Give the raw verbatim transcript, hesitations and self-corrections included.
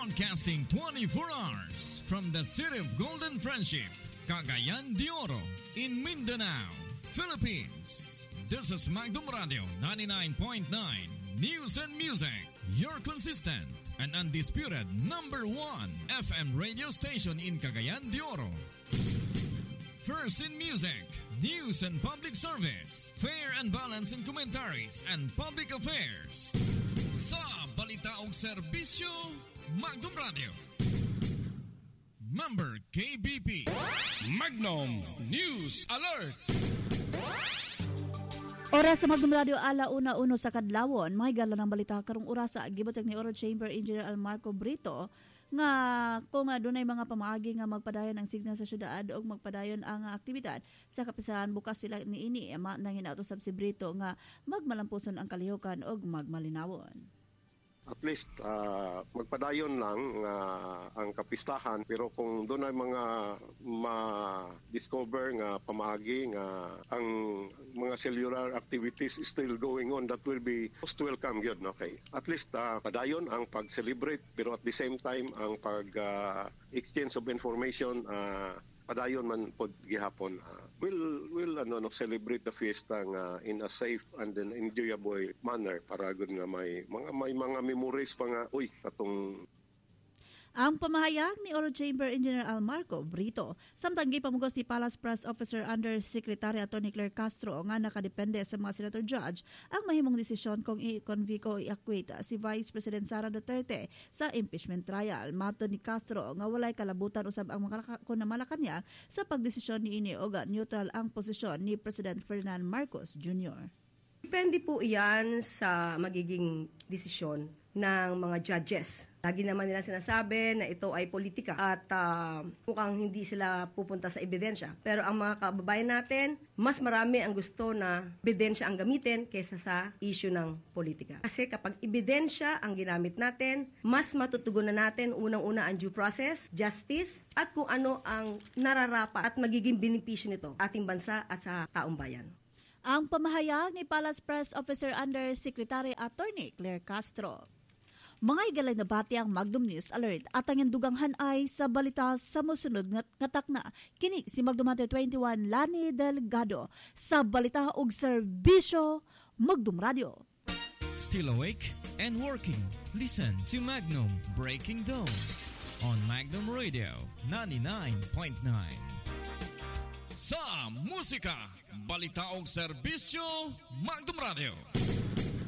Broadcasting twenty-four hours from the city of Golden Friendship, Cagayan de Oro, in Mindanao, Philippines. This is Magdum Radio ninety-nine point nine News and Music, your consistent and undisputed number one F M radio station in Cagayan de Oro. First in music, news and public service, fair and balanced in commentaries and public affairs. Sa balita ug serbisyo, Magdum Radio. Member K B P. Magnum News Alert. Oras sa Magdum Radio ala una uno sa kadlawon, may gala ng balita karong orasa gibutyag ni Oro Chamber Engineer Almarco Brito nga kung adunay mga pamaagi nga magpadayon ang signal sa syudad o magpadayon ang aktibidad sa kapisahan bukas sila niini ama nang hinautos si Brito nga magmalampuson ang kalihukan o magmalinawon. At least uh, magpadayon lang uh, ang kapistahan, pero kung doon ay mga ma-discover nga pamaagi nga ang mga cellular activities is still going on, that will be most welcome yun. Okay. At least uh, padayon ang pag-celebrate, pero at the same time ang pag-exchange uh, of information uh, padayon man pod gihapon. Uh, we'll we'll ano no celebrate the fiesta nga in a safe and an enjoyable manner para gud nga may mga may mga memories pa nga uy katong. Ang pamahayag ni Oro Chamber Engineer Almarco Brito samtang gipamugos ni Palace Press Officer Undersecretary Attorney Claire Castro nga nakadepende sa mga senator judge ang mahimong desisyon kung i-convict o i-acquit si Vice President Sara Duterte sa impeachment trial. Mato ni Castro nga walay kalabutan usab ang mga kun na Malacañang sa pagdesisyon niini og neutral ang posisyon ni President Ferdinand Marcos Junior Depende po iyan sa magiging desisyon ng mga judges. Lagi naman nila sinasabi na ito ay politika at uh, mukhang hindi sila pupunta sa ebidensya. Pero ang mga kababayan natin, mas marami ang gusto na ebidensya ang gamitin kaysa sa issue ng politika. Kasi kapag ebidensya ang ginamit natin, mas matutugunan natin unang-una ang due process, justice, at kung ano ang nararapat at magiging benepisyo nito ating bansa at sa taong bayan. Ang pamahayag ni Palace Press Officer Undersecretary Attorney Claire Castro. Mga igalay na bati ang Magdum News Alert at ang duganghan ay sa balita sa musunod nga ngatak na kini si Magdum twenty-one Lani Delgado sa balita ug serbisyo Magdum Radio. Still awake and working? Listen to Magnum Breaking Dawn on Magnum Radio ninety-nine point nine. Sa musika, balita ug serbisyo Magdum Radio.